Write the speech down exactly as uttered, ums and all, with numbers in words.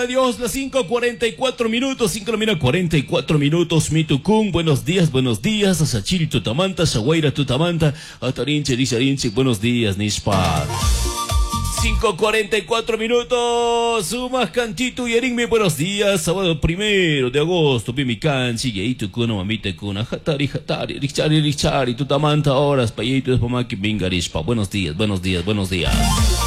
Adiós, las cinco cuarenta y cuatro minutos, cinco de la cuarenta y cuatro minutos, Mitukun, buenos días, buenos días, Asachiri Tutamanta, Shawaira Tutamanta, Atarinche, Risharinche, buenos días, Nishpa. cinco cuarenta y cuatro minutos, Sumas Canchito y Erinme, buenos días, sábado primero de agosto, Pimi Canchi, Yeito Kuno, Mamita Kuna, Hatari, Hatari, Richari, Richari, Tutamanta, horas, Payito, Pamaki, Bingarishpa, buenos días, buenos días, buenos días.